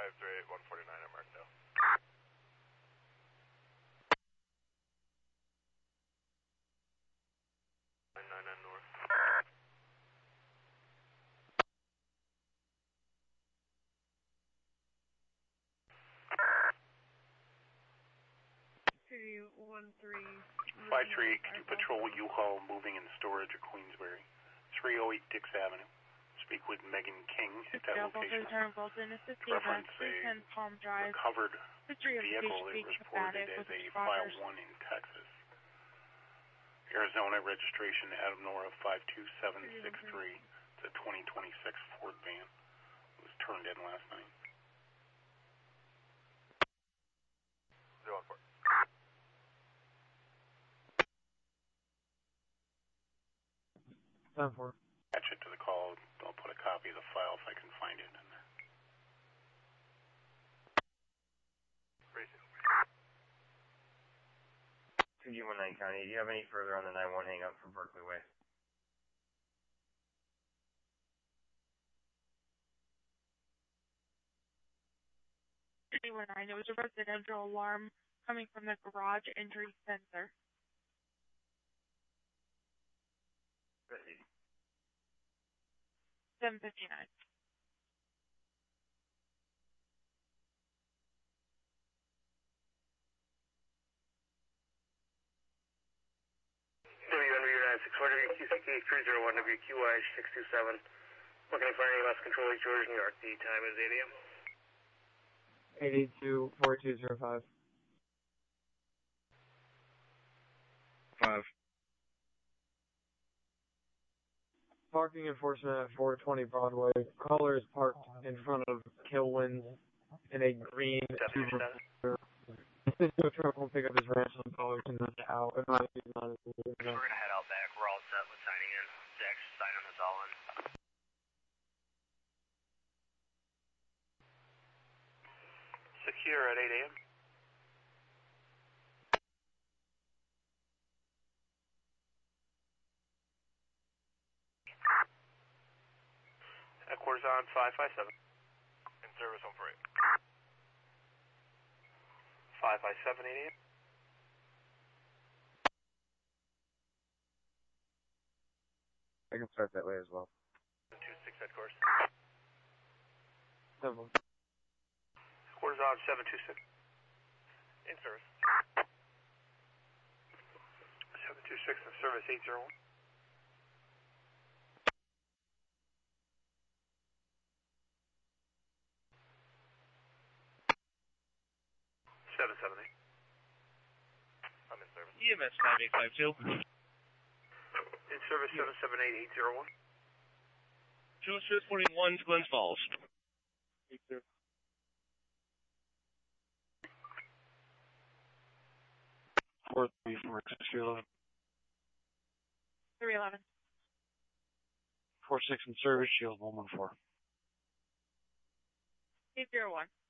538 149 at Markdale. 999 north. City 13. 538, can you patrol U-Haul moving and storage at Queensbury? 308 Dix Avenue. Speak with Megan King at that location. Reference a recovered vehicle that was reported as a File 1 in Texas. Arizona registration Adam Nora 52763. It's a 2026 Ford van. It was turned in last night. 014. Attach it to the call. I'll put a copy of the file if I can find it in there. Racing. 2G19 County, do you have any further on the 9-1 hang up from Berkeley Way? There was a residential alarm coming from the garage entry sensor. Ready. 759. WNV 964 WQCK 301 WQI 627. Looking for any less control East George, New York. The time is 8 a.m. 882-4205. 5. Parking enforcement at 420 Broadway. Caller is parked in front of Kilwins in a green Subaru. The truck will pick up his ransom and caller can let out. If not, he's not. We're going to head out back. We're all set with signing in. Zach's signing us all in. Secure at 8 a.m. Headquarters on 557. In service on parade. 557 8 a.m. I can start that way as well. 726 headquarters. 7. Headquarters on 726. In service. 726 in service 801. 778. I'm in service. EMS 9852. In service 778801. 241 Glens Falls. 434 311. 46 in service, shield 114. 801.